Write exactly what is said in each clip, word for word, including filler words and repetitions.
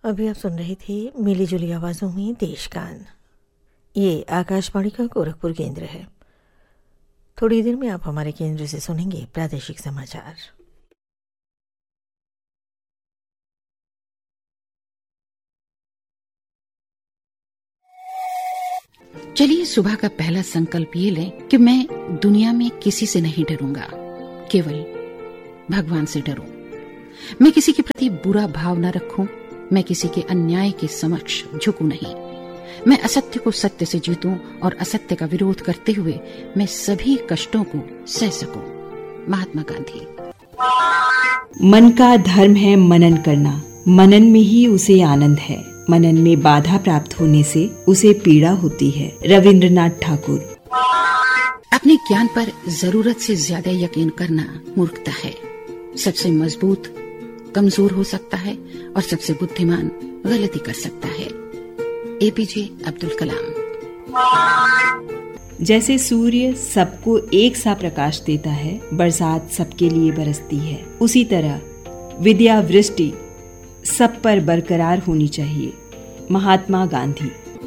अभी आप सुन रही थी मिली जुली आवाज़ों में देशगान। ये आकाशवाणी का गोरखपुर केंद्र है। थोड़ी देर में आप हमारे केंद्र से सुनेंगे प्रादेशिक समाचार। चलिए सुबह का पहला संकल्प ये लें कि मैं दुनिया में किसी से नहीं डरूंगा, केवल भगवान से डरूं। मैं किसी के प्रति बुरा भाव न रखूं, मैं किसी के अन्याय के समक्ष झुकूं नहीं। मैं असत्य को सत्य से जीतूं और असत्य का विरोध करते हुए मैं सभी कष्टों को सह सकूं। महात्मा गांधी। मन का धर्म है मनन करना, मनन में ही उसे आनंद है, मनन में बाधा प्राप्त होने से उसे पीड़ा होती है। रविंद्रनाथ ठाकुर। अपने ज्ञान पर जरूरत से ज्यादा यकीन करना मूर्खता है। सबसे मजबूत कमजोर हो सकता है और सबसे बुद्धिमान गलती कर सकता है। एपीजे अब्दुल कलाम। जैसे सूर्य सबको एक सा प्रकाश देता है, बरसात सबके लिए बरसती है, उसी तरह विद्या वृष्टि सब पर बरकरार होनी चाहिए। महात्मा गांधी।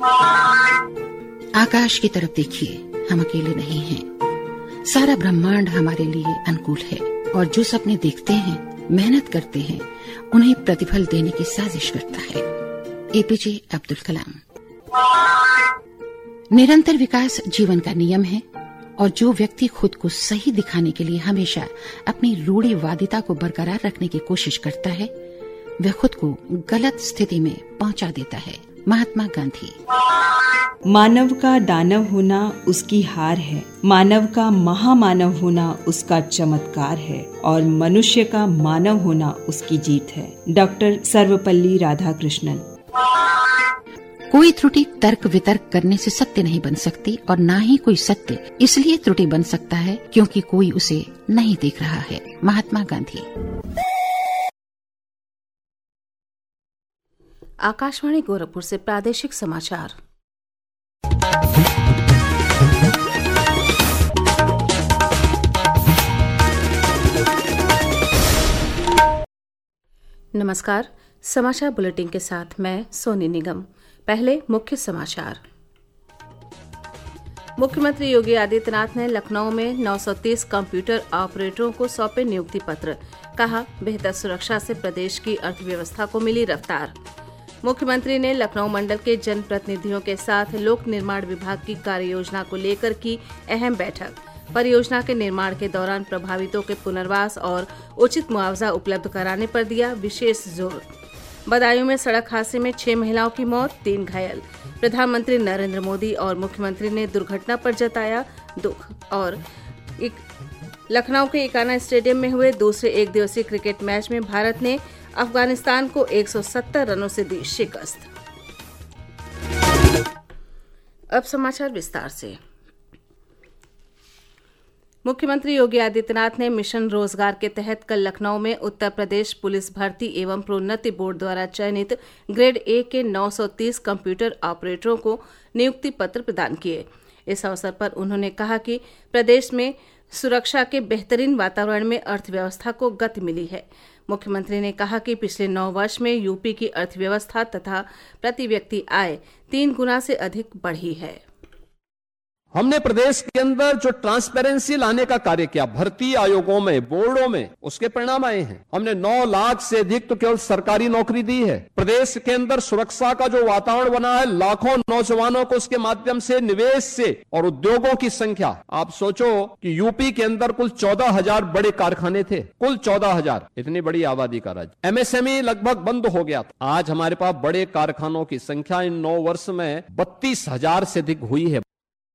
आकाश की तरफ देखिए, हम अकेले नहीं हैं। सारा ब्रह्मांड हमारे लिए अनुकूल है और जो सपने देखते हैं, मेहनत करते हैं, उन्हें प्रतिफल देने की साजिश करता है। एपीजे अब्दुल कलाम। निरंतर विकास जीवन का नियम है और जो व्यक्ति खुद को सही दिखाने के लिए हमेशा अपनी रूढ़िवादिता को बरकरार रखने की कोशिश करता है, वह खुद को गलत स्थिति में पहुंचा देता है। महात्मा गांधी। मानव का दानव होना उसकी हार है, मानव का महामानव होना उसका चमत्कार है और मनुष्य का मानव होना उसकी जीत है। डॉक्टर सर्वपल्ली राधाकृष्णन। कोई त्रुटि तर्क वितर्क करने से सत्य नहीं बन सकती और ना ही कोई सत्य इसलिए त्रुटि बन सकता है क्योंकि कोई उसे नहीं देख रहा है। महात्मा गांधी। आकाशवाणी गोरखपुर से प्रादेशिक समाचार। नमस्कार, समाचार बुलेटिन के साथ मैं सोनी निगम। पहले मुख्य समाचार। मुख्यमंत्री योगी आदित्यनाथ ने लखनऊ में नौ सौ तीस कंप्यूटर ऑपरेटरों को सौंपे नियुक्ति पत्र। कहा, बेहतर सुरक्षा से प्रदेश की अर्थव्यवस्था को मिली रफ्तार। मुख्यमंत्री ने लखनऊ मंडल के जनप्रतिनिधियों के साथ लोक निर्माण विभाग की कार्य योजना को लेकर की अहम बैठक। परियोजना के निर्माण के दौरान प्रभावितों के पुनर्वास और उचित मुआवजा उपलब्ध कराने पर दिया विशेष जोर। बदायूं में सड़क हादसे में छह महिलाओं की मौत, तीन घायल। प्रधानमंत्री नरेंद्र मोदी और मुख्यमंत्री ने दुर्घटना पर जताया दुख। और एक लखनऊ के इकाना स्टेडियम में हुए दूसरे एक दिवसीय क्रिकेट मैच में भारत ने अफगानिस्तान को एक सौ सत्तर रनों से दी शिकस्त। अब समाचार विस्तार से। मुख्यमंत्री योगी आदित्यनाथ ने मिशन रोजगार के तहत कल लखनऊ में उत्तर प्रदेश पुलिस भर्ती एवं प्रोन्नति बोर्ड द्वारा चयनित ग्रेड ए के नौ सौ तीस कंप्यूटर ऑपरेटरों को नियुक्ति पत्र प्रदान किए। इस अवसर पर उन्होंने कहा कि प्रदेश में सुरक्षा के बेहतरीन वातावरण में अर्थव्यवस्था को गति मिली है। मुख्यमंत्री ने कहा कि पिछले नौ वर्ष में यूपी की अर्थव्यवस्था तथा प्रति व्यक्ति आय तीन गुना से अधिक बढ़ी है। हमने प्रदेश के अंदर जो ट्रांसपेरेंसी लाने का कार्य किया भर्ती आयोगों में, बोर्डों में, उसके परिणाम आए हैं। हमने नौ लाख से अधिक तो केवल सरकारी नौकरी दी है। प्रदेश के अंदर सुरक्षा का जो वातावरण बना है, लाखों नौजवानों को उसके माध्यम से निवेश से और उद्योगों की संख्या, आप सोचो कि यूपी के अंदर कुल चौदह हजार बड़े कारखाने थे, कुल चौदह हजार, इतनी बड़ी आबादी का राज्य। एमएसएमई लगभग बंद हो गया था। आज हमारे पास बड़े कारखानों की संख्या इन नौ वर्ष में बत्तीस हजार से अधिक हुई है।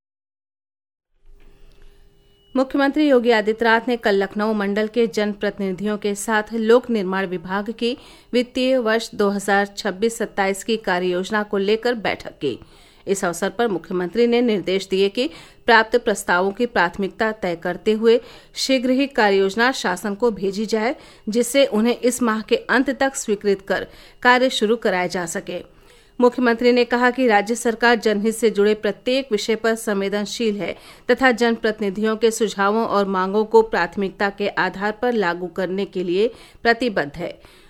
मुख्यमंत्री योगी आदित्यनाथ ने कल लखनऊ मंडल के जनप्रतिनिधियों के साथ लोक निर्माण विभाग की वित्तीय वर्ष दो हज़ार छब्बीस सत्ताईस की कार्य योजना को लेकर बैठक की। इस अवसर पर मुख्यमंत्री ने निर्देश दिए कि प्राप्त प्रस्तावों की प्राथमिकता तय करते हुए शीघ्र ही कार्य योजना शासन को भेजी जाए, जिससे उन्हें इस माह के अंत तक स्वीकृत कर कार्य शुरू कराया जा सके। मुख्यमंत्री ने कहा कि राज्य सरकार जनहित से जुड़े प्रत्येक विषय पर संवेदनशील है तथा जनप्रतिनिधियों के सुझावों और मांगों को प्राथमिकता के आधार पर लागू करने के लिए प्रतिबद्ध है।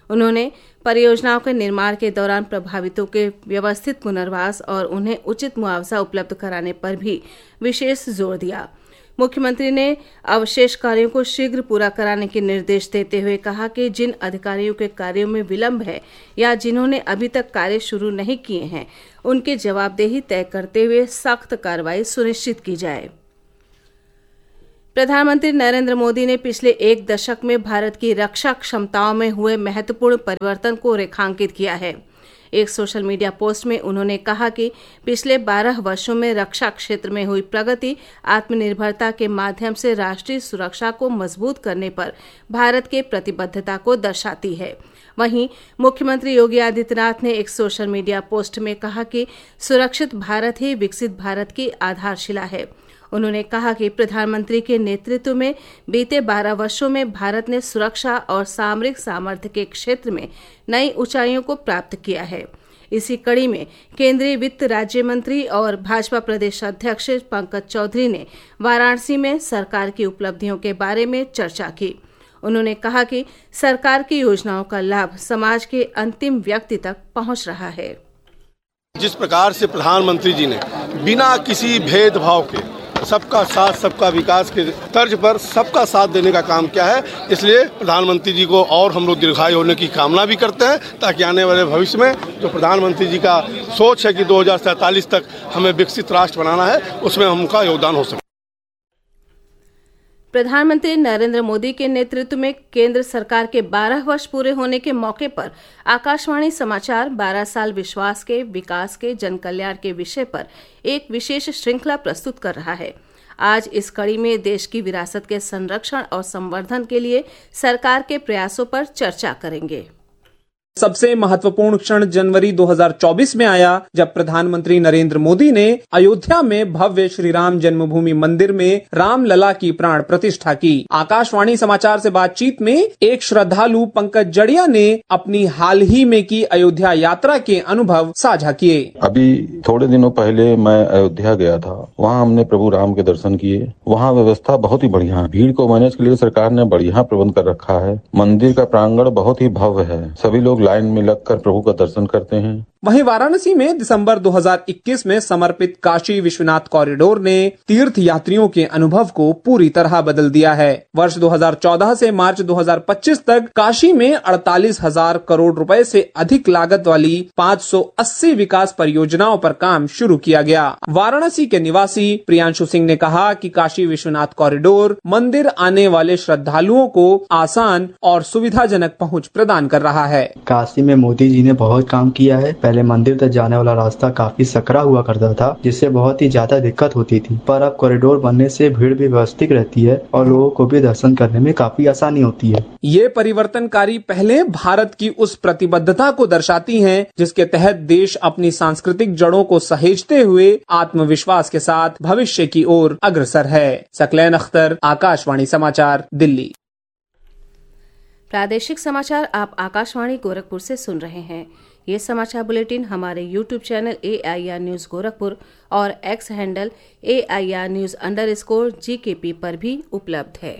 उन्होंने परियोजनाओं के निर्माण के दौरान प्रभावितों के व्यवस्थित पुनर्वास और उन्हें उचित मुआवजा उपलब्ध कराने पर भी विशेष जोर दिया। मुख्यमंत्री ने अवशेष कार्यों को शीघ्र पूरा कराने के निर्देश देते हुए कहा कि जिन अधिकारियों के कार्यों में विलंब है या जिन्होंने अभी तक कार्य शुरू नहीं किए हैं, उनकी जवाबदेही तय करते हुए सख्त कार्रवाई सुनिश्चित की जाए। प्रधानमंत्री नरेंद्र मोदी ने पिछले एक दशक में भारत की रक्षा क्षमताओं में हुए महत्वपूर्ण परिवर्तन को रेखांकित किया है। एक सोशल मीडिया पोस्ट में उन्होंने कहा कि पिछले बारह वर्षों में रक्षा क्षेत्र में हुई प्रगति आत्मनिर्भरता के माध्यम से राष्ट्रीय सुरक्षा को मजबूत करने पर भारत के प्रतिबद्धता को दर्शाती है। वहीं मुख्यमंत्री योगी आदित्यनाथ ने एक सोशल मीडिया पोस्ट में कहा कि सुरक्षित भारत ही विकसित भारत की आधारशिला है। उन्होंने कहा कि प्रधानमंत्री के नेतृत्व में बीते बारह वर्षों में भारत ने सुरक्षा और सामरिक सामर्थ्य के क्षेत्र में नई ऊंचाइयों को प्राप्त किया है। इसी कड़ी में केंद्रीय वित्त राज्य मंत्री और भाजपा प्रदेश अध्यक्ष पंकज चौधरी ने वाराणसी में सरकार की उपलब्धियों के बारे में चर्चा की। उन्होंने कहा कि सरकार की योजनाओं का लाभ समाज के अंतिम व्यक्ति तक पहुंच रहा है। जिस प्रकार से प्रधानमंत्री जी ने बिना किसी भेदभाव के सबका साथ सबका विकास के तर्ज पर सबका साथ देने का काम किया है, इसलिए प्रधानमंत्री जी को और हम लोग दीर्घायु होने की कामना भी करते हैं, ताकि आने वाले भविष्य में जो प्रधानमंत्री जी का सोच है कि दो हज़ार सैंतालीस तक हमें विकसित राष्ट्र बनाना है, उसमें उनका योगदान हो सके। प्रधानमंत्री नरेंद्र मोदी के नेतृत्व में केंद्र सरकार के बारह वर्ष पूरे होने के मौके पर आकाशवाणी समाचार बारह साल विश्वास के, विकास के, जन कल्याण के विषय पर एक विशेष श्रृंखला प्रस्तुत कर रहा है। आज इस कड़ी में देश की विरासत के संरक्षण और संवर्धन के लिए सरकार के प्रयासों पर चर्चा करेंगे। सबसे महत्वपूर्ण क्षण जनवरी दो हज़ार चौबीस में आया, जब प्रधानमंत्री नरेंद्र मोदी ने अयोध्या में भव्य श्री राम जन्मभूमि मंदिर में रामलला की प्राण प्रतिष्ठा की। आकाशवाणी समाचार से बातचीत में एक श्रद्धालु पंकज जड़िया ने अपनी हाल ही में की अयोध्या यात्रा के अनुभव साझा किए। अभी थोड़े दिनों पहले मैं अयोध्या गया था, वहाँ हमने प्रभु राम के दर्शन किए। वहाँ व्यवस्था बहुत ही बढ़िया है, भीड़ को मैनेज के लिए सरकार ने बढ़िया प्रबंध कर रखा है। मंदिर का प्रांगण बहुत ही भव्य है, सभी लोग लाइन में लगकर प्रभु का दर्शन करते हैं। वहीं वाराणसी में दिसंबर दो हज़ार इक्कीस में समर्पित काशी विश्वनाथ कॉरिडोर ने तीर्थ यात्रियों के अनुभव को पूरी तरह बदल दिया है। वर्ष दो हज़ार चौदह से मार्च दो हज़ार पच्चीस तक काशी में अड़तालीस हजार करोड़ रुपए से अधिक लागत वाली पाँच सौ अस्सी विकास परियोजनाओं पर काम शुरू किया गया। वाराणसी के निवासी प्रियांशु सिंह ने कहा कि काशी विश्वनाथ कॉरिडोर मंदिर आने वाले श्रद्धालुओं को आसान और सुविधाजनक पहुँच प्रदान कर रहा है। काशी में मोदी जी ने बहुत काम किया है। पहले मंदिर तक जाने वाला रास्ता काफी सकरा हुआ करता था, जिससे बहुत ही ज्यादा दिक्कत होती थी, पर अब कॉरिडोर बनने से भीड़ भी व्यवस्थित रहती है और लोगों को भी दर्शन करने में काफी आसानी होती है। ये परिवर्तनकारी पहले भारत की उस प्रतिबद्धता को दर्शाती हैं, जिसके तहत देश अपनी सांस्कृतिक जड़ों को सहेजते हुए आत्मविश्वास के साथ भविष्य की ओर अग्रसर है। सकलैन अख्तर, आकाशवाणी समाचार, दिल्ली। प्रादेशिक समाचार आप आकाशवाणी गोरखपुर से सुन रहे हैं। ये समाचार बुलेटिन हमारे YouTube channel A I R news Gorakhpur और x handle A I R news under score जी के पी पर भी उपलब्ध है।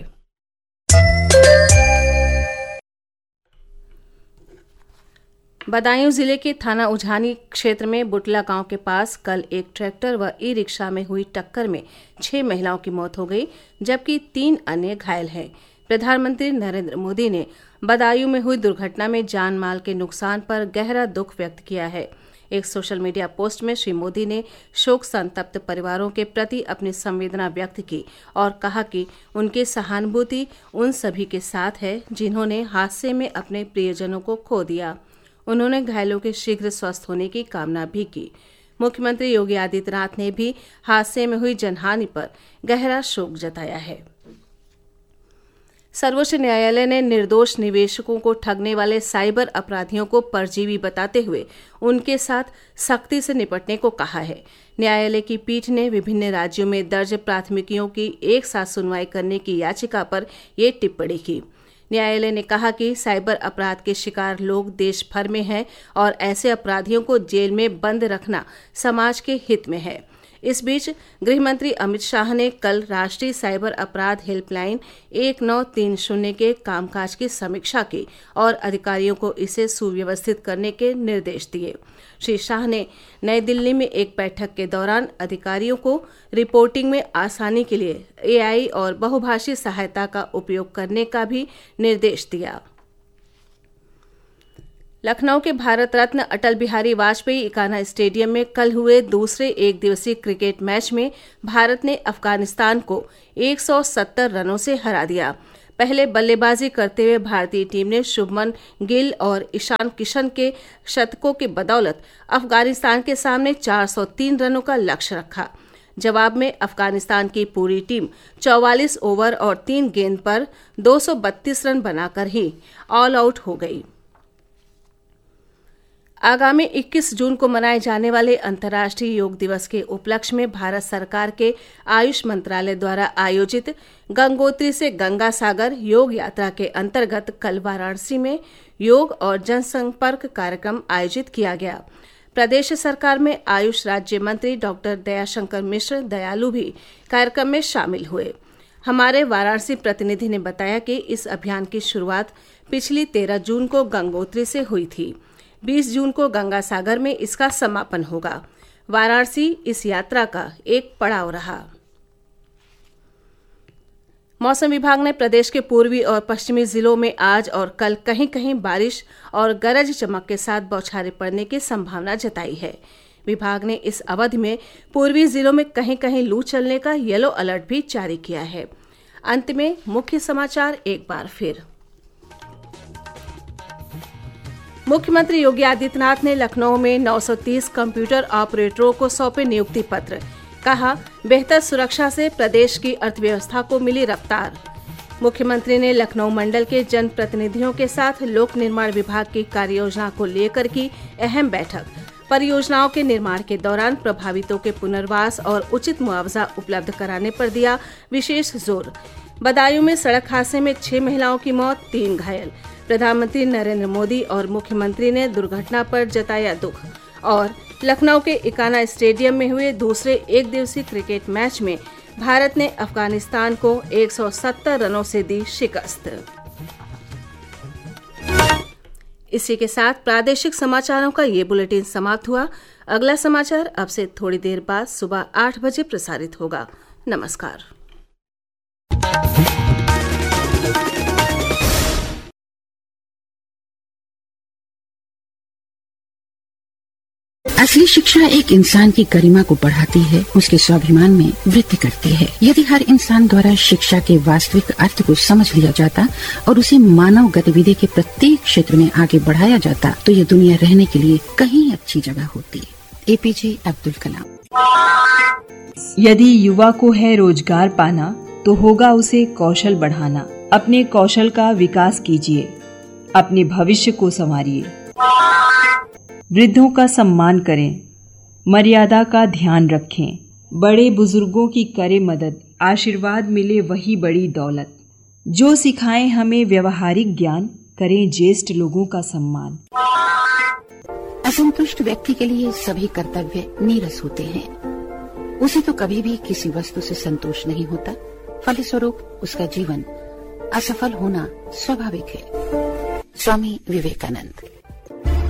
बदायूं जिले के थाना उझानी क्षेत्र में बुटला गांव के पास कल एक ट्रैक्टर व ई रिक्शा में हुई टक्कर में छह महिलाओं की मौत हो गई, जबकि तीन अन्य घायल हैं। प्रधानमंत्री नरेंद्र मोदी ने बदायूं में हुई दुर्घटना में जान माल के नुकसान पर गहरा दुख व्यक्त किया है। एक सोशल मीडिया पोस्ट में श्री मोदी ने शोक संतप्त परिवारों के प्रति अपनी संवेदना व्यक्त की और कहा कि उनकी सहानुभूति उन सभी के साथ है जिन्होंने हादसे में अपने प्रियजनों को खो दिया। उन्होंने घायलों के शीघ्र स्वस्थ होने की कामना भी की। मुख्यमंत्री योगी आदित्यनाथ ने भी हादसे में हुई जनहानि पर गहरा शोक जताया है। सर्वोच्च न्यायालय ने निर्दोष निवेशकों को ठगने वाले साइबर अपराधियों को परजीवी बताते हुए उनके साथ सख्ती से निपटने को कहा है। न्यायालय की पीठ ने विभिन्न राज्यों में दर्ज प्राथमिकियों की एक साथ सुनवाई करने की याचिका पर ये टिप्पणी की। न्यायालय ने कहा कि साइबर अपराध के शिकार लोग देश भर में हैं और ऐसे अपराधियों को जेल में बंद रखना समाज के हित में है। इस बीच गृहमंत्री अमित शाह ने कल राष्ट्रीय साइबर अपराध हेल्पलाइन एक नौ तीन शून्य के कामकाज की समीक्षा की और अधिकारियों को इसे सुव्यवस्थित करने के निर्देश दिए। श्री शाह ने नई दिल्ली में एक बैठक के दौरान अधिकारियों को रिपोर्टिंग में आसानी के लिए एआई और बहुभाषी सहायता का उपयोग करने का भी निर्देश दिया। लखनऊ के भारत रत्न अटल बिहारी वाजपेयी इकाना स्टेडियम में कल हुए दूसरे एक दिवसीय क्रिकेट मैच में भारत ने अफगानिस्तान को एक सौ सत्तर रनों से हरा दिया। पहले बल्लेबाजी करते हुए भारतीय टीम ने शुभमन गिल और ईशान किशन के शतकों की बदौलत अफगानिस्तान के सामने चार सौ तीन रनों का लक्ष्य रखा। जवाब में अफगानिस्तान की पूरी टीम चौवालीस ओवर और तीन गेंद पर दो सौ बत्तीस रन बनाकर ही ऑल आउट हो गई। आगामी इक्कीस जून को मनाए जाने वाले अंतर्राष्ट्रीय योग दिवस के उपलक्ष्य में भारत सरकार के आयुष मंत्रालय द्वारा आयोजित गंगोत्री से गंगा सागर योग यात्रा के अंतर्गत कल वाराणसी में योग और जनसंपर्क कार्यक्रम आयोजित किया गया। प्रदेश सरकार में आयुष राज्य मंत्री डॉक्टर दयाशंकर मिश्र दयालु भी कार्यक्रम में शामिल हुए। हमारे वाराणसी प्रतिनिधि ने बताया कि इस अभियान की शुरुआत पिछली तेरह जून को गंगोत्री से हुई थी। बीस जून को गंगा सागर में इसका समापन होगा। वाराणसी इस यात्रा का एक पड़ाव रहा। मौसम विभाग ने प्रदेश के पूर्वी और पश्चिमी जिलों में आज और कल कहीं कहीं बारिश और गरज चमक के साथ बौछारें पड़ने की संभावना जताई है। विभाग ने इस अवधि में पूर्वी जिलों में कहीं कहीं लू चलने का येलो अलर्ट भी जारी किया है। अंत में मुख्य समाचार एक बार फिर। मुख्यमंत्री योगी आदित्यनाथ ने लखनऊ में नौ सौ तीस कंप्यूटर ऑपरेटरों को सौंपे नियुक्ति पत्र। कहा, बेहतर सुरक्षा से प्रदेश की अर्थव्यवस्था को मिली रफ्तार। मुख्यमंत्री ने लखनऊ मंडल के जनप्रतिनिधियों के साथ लोक निर्माण विभाग की कार्ययोजना को लेकर की अहम बैठक। परियोजनाओं के निर्माण के दौरान प्रभावितों के पुनर्वास और उचित मुआवजा उपलब्ध कराने पर दिया विशेष जोर। बदायूं में सड़क हादसे में छह महिलाओं की मौत, तीन घायल। प्रधानमंत्री नरेंद्र मोदी और मुख्यमंत्री ने दुर्घटना पर जताया दुख। और लखनऊ के इकाना स्टेडियम में हुए दूसरे एक दिवसीय क्रिकेट मैच में भारत ने अफगानिस्तान को एक सौ सत्तर रनों से दी शिकस्त। इसी के साथ प्रादेशिक समाचारों का ये बुलेटिन समाप्त हुआ। अगला समाचार अब से थोड़ी देर बाद सुबह आठ बजे प्रसारित होगा। नमस्कार। असली शिक्षा एक इंसान की गरिमा को बढ़ाती है, उसके स्वाभिमान में वृद्धि करती है। यदि हर इंसान द्वारा शिक्षा के वास्तविक अर्थ को समझ लिया जाता और उसे मानव गतिविधि के प्रत्येक क्षेत्र में आगे बढ़ाया जाता तो ये दुनिया रहने के लिए कहीं अच्छी जगह होती। एपीजे अब्दुल कलाम। यदि युवा को है रोजगार पाना तो होगा उसे कौशल बढ़ाना। अपने कौशल का विकास कीजिए, अपने भविष्य को संवारिए। वृद्धों का सम्मान करें, मर्यादा का ध्यान रखें, बड़े बुजुर्गों की करें मदद, आशीर्वाद मिले वही बड़ी दौलत। जो सिखाएं हमें व्यवहारिक ज्ञान, करें ज्येष्ठ लोगों का सम्मान। असंतुष्ट व्यक्ति के लिए सभी कर्तव्य नीरस होते हैं। उसे तो कभी भी किसी वस्तु से संतोष नहीं होता, फलस्वरूप उसका जीवन असफल होना स्वाभाविक है। स्वामी विवेकानंद।